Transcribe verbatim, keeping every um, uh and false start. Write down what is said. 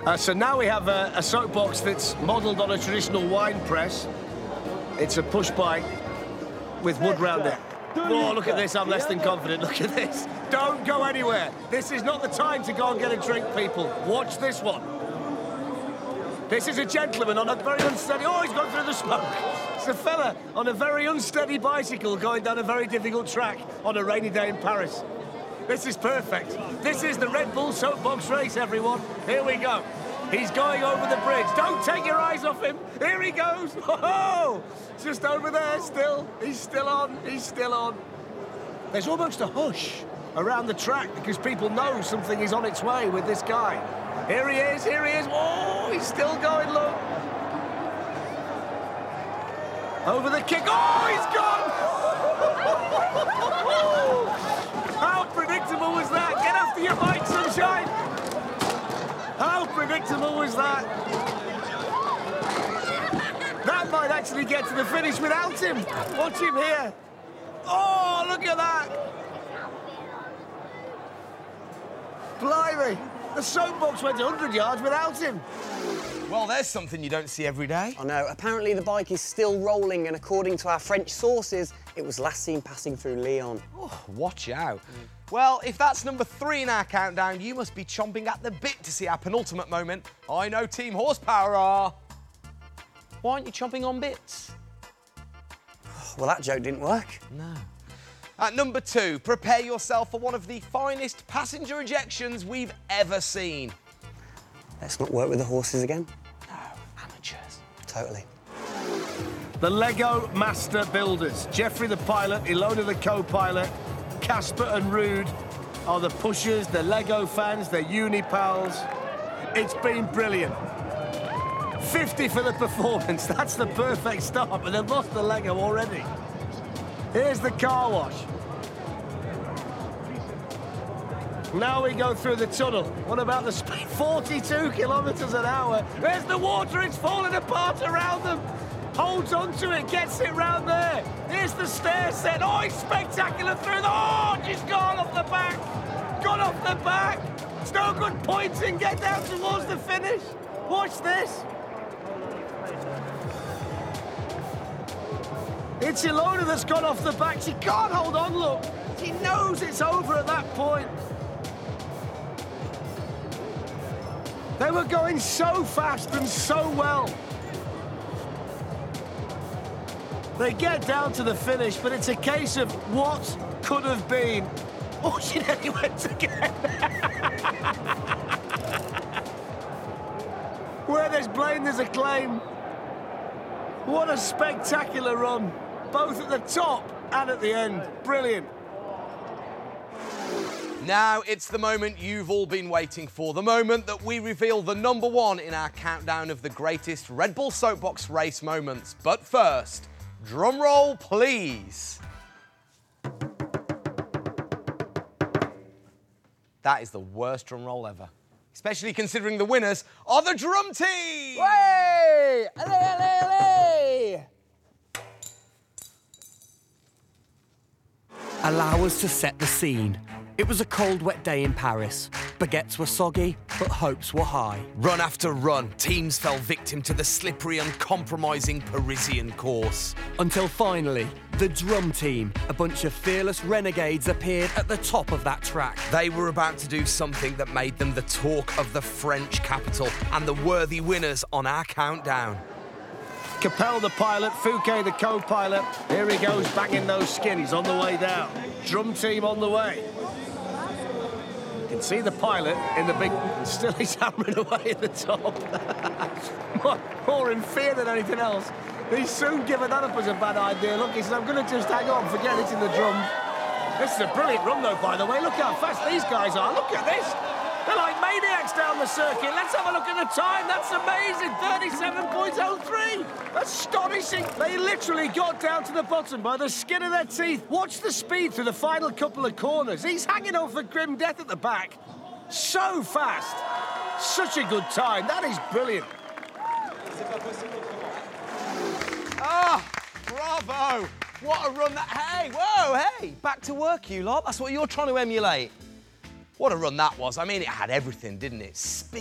Uh, so now we have a, a soapbox that's modelled on a traditional wine press. It's a push bike with wood round it. Oh, look at this, I'm less than confident. Look at this. Don't go anywhere. This is not the time to go and get a drink, people. Watch this one. This is a gentleman on a very unsteady... Oh, he's gone through the smoke. It's a fella on a very unsteady bicycle going down a very difficult track on a rainy day in Paris. This is perfect. This is the Red Bull soapbox race, everyone. Here we go. He's going over the bridge. Don't take your eyes off him. Here he goes. Oh, just over there still. He's still on. He's still on. There's almost a hush around the track because people know something is on its way with this guy. Here he is. Here he is. Oh, he's still going, look. Over the kick. Oh, he's gone. How predictable was that? Get after your bike, sunshine. How predictable was that? That might actually get to the finish without him. Watch him here. Oh, look at that. Blimey. The soapbox went one hundred yards without him. Well, there's something you don't see every day. I know. Apparently the bike is still rolling, and according to our French sources, it was last seen passing through Lyon. Oh, watch out. Mm. Well, if that's number three in our countdown, you must be chomping at the bit to see our penultimate moment. I know Team Horsepower are. Why aren't you chomping on bits? Well, that joke didn't work. No. At number two, prepare yourself for one of the finest passenger ejections we've ever seen. Let's not work with the horses again. No, amateurs. Totally. The Lego Master Builders. Jeffrey the pilot, Ilona the co-pilot, Casper and Rude are the pushers, the Lego fans, the uni pals. It's been brilliant. fifty for the performance. That's the perfect start, but they've lost the Lego already. Here's the car wash. Now we go through the tunnel. What about the speed? forty-two kilometres an hour. There's the water. It's falling apart around them. Holds onto it, gets it round there. Here's the stair set. Oh, it's spectacular through the... Oh, she's gone off the back. Gone off the back. It's no good pointing. Get down towards the finish. Watch this. It's Ilona that's gone off the back. She can't hold on, look. She knows it's over at that point. They were going so fast and so well. They get down to the finish, but it's a case of what could have been. Oh, she nearly went again. Where there's blame, there's a claim. What a spectacular run. Both at the top and at the end. Brilliant. Now it's the moment you've all been waiting for, the moment that we reveal the number one in our countdown of the greatest Red Bull Soapbox race moments. But first, drum roll, please. That is the worst drum roll ever, especially considering the winners are the drum team! Way! Allez, allez, allez! Allow us to set the scene. It was a cold, wet day in Paris. Baguettes were soggy, but hopes were high. Run after run, teams fell victim to the slippery, uncompromising Parisian course. Until finally, the drum team, a bunch of fearless renegades, appeared at the top of that track. They were about to do something that made them the talk of the French capital and the worthy winners on our countdown. Capel the pilot, Fouquet the co-pilot. Here he goes, banging those skins on the way down. Drum team on the way. You can see the pilot in the big... Still he's hammering away at the top. more, more in fear than anything else. He's soon given that up as a bad idea. Look, he says, I'm going to just hang on, forget it's in the drum. This is a brilliant run, though, by the way. Look how fast these guys are. Look at this. They're like maniacs down the circuit. Let's have a look at the time. That's amazing. thirty-seven point oh three. Astonishing. They literally got down to the bottom by the skin of their teeth. Watch the speed through the final couple of corners. He's hanging on for grim death at the back. So fast. Such a good time. That is brilliant. Ah, bravo. What a run that... Hey, whoa, hey. Back to work, you lot. That's what you're trying to emulate. What a run that was. I mean, it had everything, didn't it? Speed.